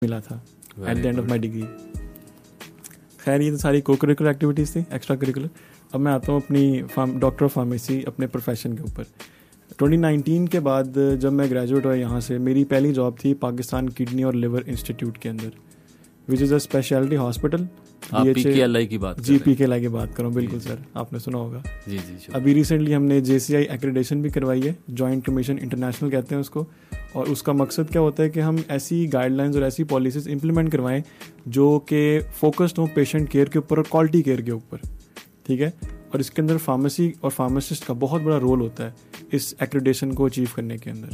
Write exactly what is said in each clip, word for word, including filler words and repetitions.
मिला था at the end of my degree. खैर ये तो सारी को करिकुलर एक्टिविटीज़ थी, एक्स्ट्रा करिकुलर। अब मैं आता हूँ अपनी डॉक्टर ऑफ फार्मेसी अपने प्रोफेशन के ऊपर। ट्वेंटी नाइनटीन के बाद जब मैं ग्रेजुएट हुआ यहाँ से, मेरी पहली जॉब थी पाकिस्तान किडनी और लिवर इंस्टीट्यूट के अंदर, which is a speciality hospital. आप पीकेएलआई की बात जी पीकेएलआई की बात करूँ, बिल्कुल सर, आपने सुना होगा। जी जी। अभी रिसेंटली हमने जेसीआई एक्रेडिटेशन भी करवाई है, जॉइंट कमीशन इंटरनेशनल कहते हैं उसको। और उसका मकसद क्या होता है कि हम ऐसी गाइडलाइंस और ऐसी पॉलिसीज इंप्लीमेंट करवाएं जो कि फोकस्ड हो पेशेंट केयर के ऊपर और क्वालिटी केयर के ऊपर, ठीक है। और इसके अंदर फार्मेसी और फार्मासिस्ट का बहुत बड़ा रोल होता है इस एक्रेडिटेशन को अचीव करने के अंदर।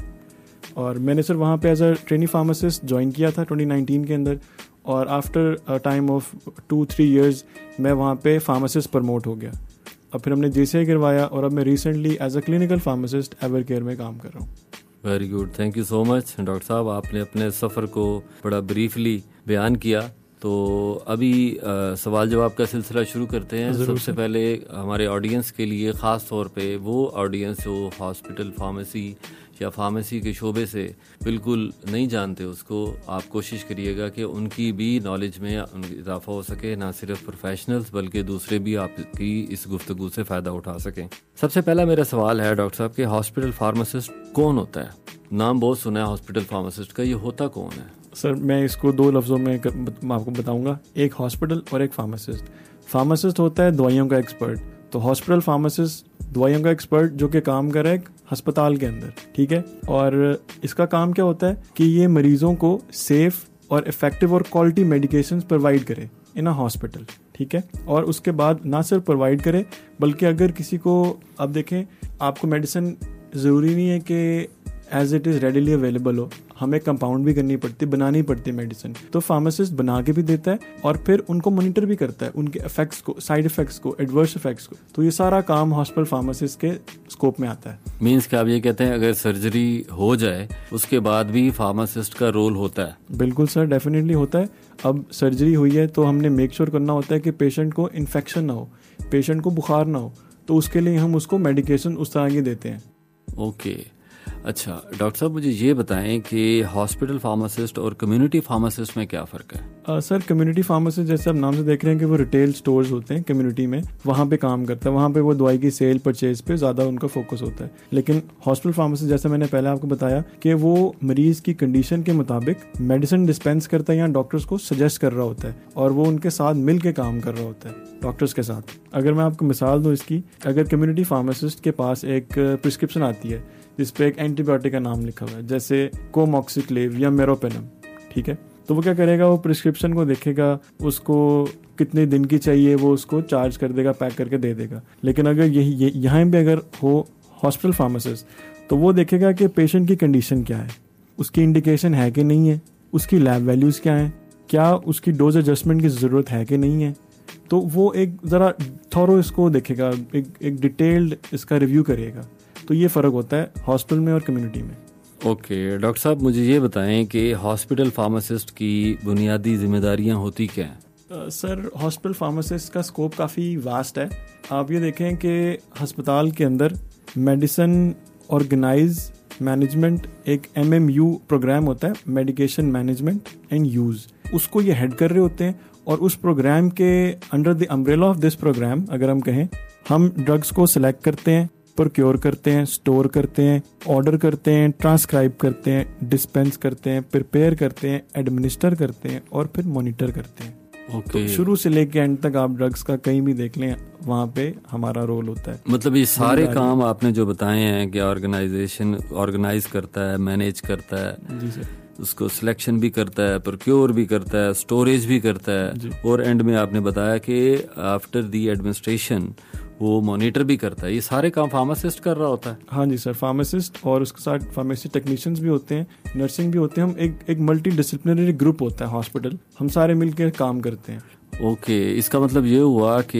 और मैंने सर वहाँ पे as a trainee pharmacist join किया था ट्वेंटी नाइनटीन के अंदर, और after a time of to three years मैं वहाँ पे फार्मासिस्ट प्रमोट हो गया। अब फिर हमने जेसीआई करवाया और अब मैं recently as a clinical pharmacist ever care में काम कर रहा हूँ। Very good, thank you so much doctor साहब, आपने अपने सफ़र को बड़ा ब्रीफली बयान किया। तो अभी आ, सवाल जवाब का सिलसिला शुरू करते हैं। सबसे पहले हमारे ऑडियंस के लिए ख़ास तौर पे वो ऑडियंस जो हॉस्पिटल फार्मेसी या फार्मेसी के शोबे से बिल्कुल नहीं जानते, उसको आप कोशिश करिएगा कि उनकी भी नॉलेज में इजाफा हो सके, ना सिर्फ प्रोफेशनल्स बल्कि दूसरे भी आपकी इस गुफ्तगू से फ़ायदा उठा सकें। सबसे पहला मेरा सवाल है डॉक्टर साहब कि हॉस्पिटल फार्मासिस्ट कौन होता है? नाम बहुत सुना है हॉस्पिटल फार्मासिस्ट का, ये होता कौन है? सर मैं इसको दो लफ्ज़ों में कर, मैं आपको बताऊंगा, एक हॉस्पिटल और एक फार्मासिस्ट। फार्मासिस्ट होता है दवाइयों का एक्सपर्ट, तो हॉस्पिटल फार्मासिस्ट दवाइयों का एक्सपर्ट जो कि काम कर रहा है अस्पताल के अंदर, ठीक है। और इसका काम क्या होता है कि ये मरीजों को सेफ और इफेक्टिव और क्वालिटी मेडिकेशंस प्रोवाइड करे इन अ हॉस्पिटल, ठीक है। और उसके बाद ना सिर्फ प्रोवाइड करे बल्कि अगर किसी को, अब देखें आपको मेडिसिन ज़रूरी नहीं है कि as it is readily available हो, हमें कंपाउंड भी करनी पड़ती, बनानी पड़ती मेडिसिन, तो फार्मासिस्ट बना के भी देता है और फिर उनको मॉनिटर भी करता है, उनके इफेक्ट्स को, साइड इफेक्ट्स को, एडवर्स इफेक्ट्स को। तो ये सारा काम हॉस्पिटल फार्मासिस्ट के स्कोप में आता है। मीन्स कि आप ये कहते हैं अगर सर्जरी हो जाए उसके बाद भी फार्मासिस्ट का रोल होता है? बिल्कुल सर, डेफिनेटली होता है। अब सर्जरी हुई है तो हमने मेक श्योर करना होता है कि पेशेंट को इन्फेक्शन ना हो, पेशेंट को बुखार ना हो, तो उसके लिए हम उसको मेडिकेशन उस तरह की देते हैं। Okay okay. अच्छा डॉक्टर साहब, मुझे ये बताएं कि हॉस्पिटल फार्मासिस्ट और कम्युनिटी फार्मासिस्ट में क्या फ़र्क है? uh, सर कम्युनिटी फार्मासिस्ट जैसे आप नाम से देख रहे हैं कि वो रिटेल स्टोर्स होते हैं कम्युनिटी में, वहाँ पे काम करता है, वहाँ पे वो दवाई की सेल परचेज पे ज़्यादा उनका फोकस होता है। लेकिन हॉस्पिटल फार्मासिस्ट जैसे मैंने पहले आपको बताया कि वो मरीज़ की कंडीशन के मुताबिक मेडिसिन डिस्पेंस करता है या डॉक्टर्स को सजेस्ट कर रहा होता है, और वो उनके साथ मिल के काम कर रहा होता है डॉक्टर्स के साथ। अगर मैं आपको मिसाल दूँ इसकी, अगर कम्युनिटी फार्मासिस्ट के पास एक प्रिस्क्रिप्शन आती है जिस पे एक एंटीबायोटिक का नाम लिखा हुआ है, जैसे कोमॉक्सिक्लेव या मेरोपेनम, ठीक है, तो वो क्या करेगा, वो प्रिस्क्रिप्शन को देखेगा, उसको कितने दिन की चाहिए वो उसको चार्ज कर देगा, पैक करके दे देगा। लेकिन अगर यही यहाँ पे अगर हो हॉस्पिटल फार्मासिस्ट, तो वो देखेगा कि पेशेंट की कंडीशन क्या है, उसकी इंडिकेशन है कि नहीं है, उसकी लैब वैल्यूज़ क्या हैं, क्या उसकी डोज एडजस्टमेंट की ज़रूरत है कि नहीं है। तो वो एक ज़रा थॉरो इसको देखेगा, एक एक डिटेल्ड इसका रिव्यू करेगा। तो ये फ़र्क होता है हॉस्पिटल में और कम्युनिटी में। ओके डॉक्टर साहब, मुझे ये बताएं कि हॉस्पिटल फार्मासिस्ट की बुनियादी जिम्मेदारियां होती क्या हैं? uh, सर हॉस्पिटल फार्मासिस्ट का स्कोप काफ़ी वास्ट है। आप ये देखें कि अस्पताल के अंदर मेडिसिन ऑर्गेनाइज मैनेजमेंट एक एम एम यू प्रोग्राम होता है, मेडिकेशन मैनेजमेंट एंड यूज़, उसको ये हेड कर रहे होते हैं। और उस प्रोग्राम के under the umbrella of this programme अगर हम कहें, हम ड्रग्स को सिलेक्ट करते हैं, प्रोक्योर करते हैं, स्टोर करते हैं, ऑर्डर करते हैं, ट्रांसक्राइब करते हैं, डिस्पेंस करते हैं, प्रिपेयर करते हैं, एडमिनिस्टर करते हैं और फिर मॉनिटर करते हैं। okay. तो शुरू से लेके एंड तक आप ड्रग्स का कहीं भी देख लें, वहाँ पे हमारा रोल होता है। मतलब ये सारे काम आपने जो बताए हैं कि ऑर्गेनाइजेशन ऑर्गेनाइज करता है, मैनेज करता है, जी सर, उसको सिलेक्शन भी करता है, प्रोक्योर भी करता है, स्टोरेज भी करता है, और एंड में आपने बताया कि आफ्टर दी एडमिनिस्ट्रेशन वो मॉनिटर भी करता है, ये सारे काम फार्मासिस्ट कर रहा होता है? हाँ जी सर, फार्मासिस्ट और उसके साथ फार्मेसी टेक्नीशियंस भी होते हैं, नर्सिंग भी होते हैं। हम एक एक मल्टी डिसिप्लिनरी ग्रुप होता है हॉस्पिटल, हम सारे मिलकर काम करते हैं। ओके okay, इसका मतलब ये हुआ कि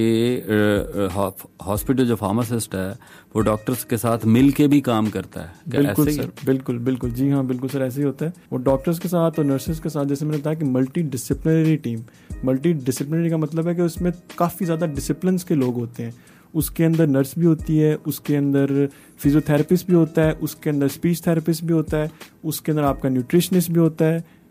हॉस्पिटल जो फार्मासिस्ट है वो डॉक्टर्स के साथ मिल के भी काम करता है? बिल्कुल सर, बिल्कुल बिल्कुल जी हाँ, बिल्कुल सर, ऐसे ही होता है। वो डॉक्टर्स के साथ और नर्सेज के साथ, जैसे मैंने बताया कि multi disciplinary team, multi disciplinary का मतलब है कि उसमें काफ़ी ज़्यादा डिसिप्लिन के लोग होते हैं। उसके अंदर नर्स भी होती है, उसके अंदर फिजियोथेरेपिस्ट भी होता है, उसके अंदर स्पीच थेरेपिस्ट भी होता है, उसके अंदर आपका न्यूट्रिशनिस्ट भी होता है,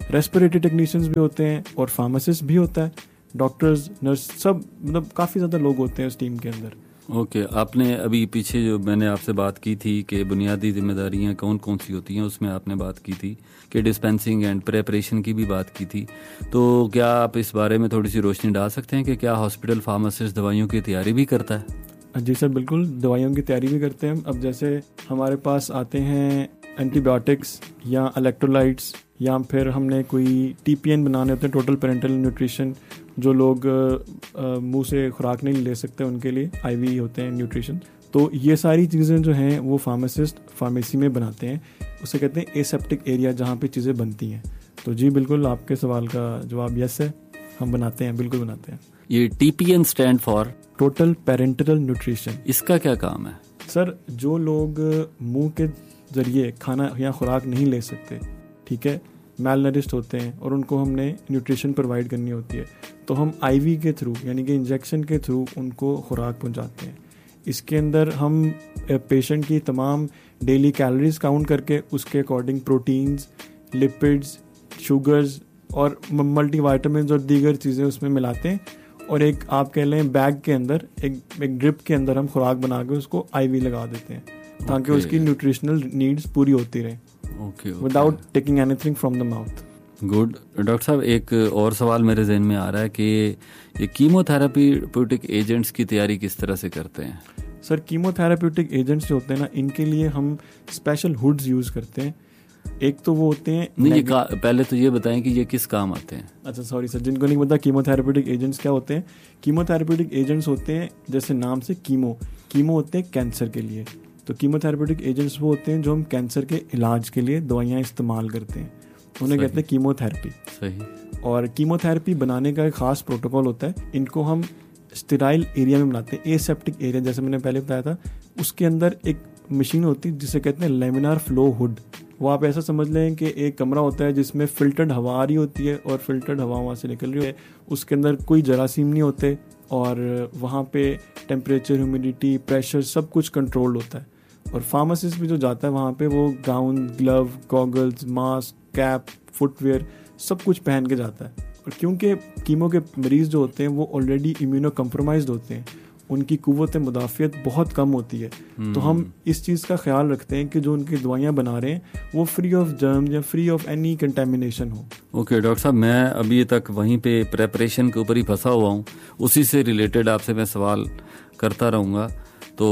रेस्पिरेटरी टेक्नीशियंस भी होते हैं और फार्मासिस्ट भी होता है, डॉक्टर्स, नर्स, सब मतलब काफ़ी ज़्यादा लोग होते हैं उस टीम के अंदर। ओके okay, आपने अभी पीछे जो मैंने आपसे बात की थी कि बुनियादी जिम्मेदारियां कौन कौन सी होती हैं, उसमें आपने बात की थी कि डिस्पेंसिंग एंड प्रेपरेशन की भी बात की थी। तो क्या आप इस बारे में थोड़ी सी रोशनी डाल सकते हैं कि क्या हॉस्पिटल फार्मासिस्ट दवाइयों की तैयारी भी करता है? जी सर, बिल्कुल दवाइयों की तैयारी भी करते हैं। अब जैसे हमारे पास आते हैं एंटीबायोटिक्स या इलेक्ट्रोलाइट्स, या फिर हमने कोई टीपीएन बनाने होते हैं, टोटल पेरेंटल न्यूट्रिशन, जो लोग मुंह से खुराक नहीं ले सकते उनके लिए आईवी होते हैं न्यूट्रिशन। तो ये सारी चीज़ें जो हैं वो फार्मासिस्ट फार्मेसी में बनाते हैं, उसे कहते हैं एसेप्टिक एरिया जहाँ पे चीज़ें बनती हैं। तो जी बिल्कुल, आपके सवाल का जवाब यस है, हम बनाते हैं, बिल्कुल बनाते हैं। ये TPN stand for total parental nutrition. इसका क्या काम है? सर, जो लोग मुंह के जरिए खाना या खुराक नहीं ले सकते, ठीक है, मैलनरिश्ड होते हैं और उनको हमने न्यूट्रिशन प्रोवाइड करनी होती है, तो हम आईवी के थ्रू यानी कि इंजेक्शन के थ्रू उनको खुराक पहुंचाते हैं। इसके अंदर हम पेशेंट की तमाम डेली कैलोरीज काउंट करके उसके अकॉर्डिंग प्रोटीन्स, लिपिड्स, शुगर्स और मल्टीविटामिन्स और दीगर चीज़ें उसमें मिलाते हैं, और एक आप कह लें बैग के अंदर एक एक ड्रिप के अंदर हम खुराक बना के उसको आईवी लगा देते हैं, ताकि okay. उसकी न्यूट्रिशनल नीड्स पूरी होती रहें, okay, without taking anything from the mouth. Good. Doctor साहब, एक और सवाल मेरे जहन में आ रहा है कि ये कीमोथेरेप्यूटिक एजेंट्स की तैयारी किस तरह से करते हैं? सर, कीमोथेरेप्यूटिक एजेंट्स जो होते हैं ना, इनके लिए हम स्पेशल हुड्स यूज़ करते हैं। एक तो वो होते हैं नहीं, ये पहले तो ये बताएं कि ये किस काम आते हैं। अच्छा सॉरी सर, जिनको नहीं पता कीमोथेरेप्यूटिक एजेंट्स क्या होते हैं। कीमोथेरेप्यूटिक एजेंट्स होते हैं, जैसे नाम से कीमो कीमो होते हैं कैंसर के लिए, तो कीमोथेरेप्यूटिक एजेंट्स वो होते हैं जो हम कैंसर के इलाज के लिए दवाइयाँ इस्तेमाल करते हैं, उन्हें कहते हैं कीमोथेरेपी। सही। और कीमोथेरेपी बनाने का एक खास प्रोटोकॉल होता है। इनको हम स्टेराइल एरिया में बनाते हैं, एसेप्टिक एरिया, जैसे मैंने पहले बताया था। उसके अंदर एक मशीन होती है जिसे कहते हैं लेमिनार फ्लो हुड। वो आप ऐसा समझ लें कि एक कमरा होता है जिसमें फिल्टर्ड हवा आ रही होती है और फिल्टर्ड हवा वहाँ से निकल रही है, उसके अंदर कोई जरासीम नहीं होते, और वहाँ पे टेम्परेचर, ह्यूमिडिटी, प्रेशर सब कुछ कंट्रोल्ड होता है। और फार्मासिस्ट भी जो जाता है वहाँ पे, वो gown, glove, goggles, mask, cap, footwear सब कुछ पहन के जाता है। और क्योंकि कीमो के मरीज़ जो होते हैं वो ऑलरेडी इम्यूनो कम्प्रोमाइज्ड होते हैं, उनकी कुव्वत मुदाफ़ियत बहुत कम होती है, तो हम इस चीज़ का ख्याल रखते हैं कि जो उनकी दवाइयाँ बना रहे हैं वो फ्री ऑफ जर्म या फ्री ऑफ एनी कंटेमिनेशन हो। ओके डॉक्टर साहब, मैं अभी तक वहीं पे प्रेपरेशन के ऊपर ही फंसा हुआ हूँ, उसी से रिलेटेड आपसे मैं सवाल करता रहूँगा। तो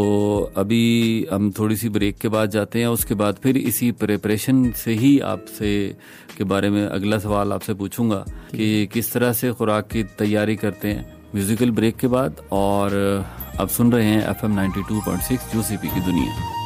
अभी हम थोड़ी सी ब्रेक के बाद जाते हैं, उसके बाद फिर इसी प्रिपरेशन से ही आपसे के बारे में अगला सवाल आपसे पूछूंगा कि किस तरह से खुराक की तैयारी करते हैं म्यूजिकल ब्रेक के बाद। और अब सुन रहे हैं F M ninety two point six UCP की दुनिया।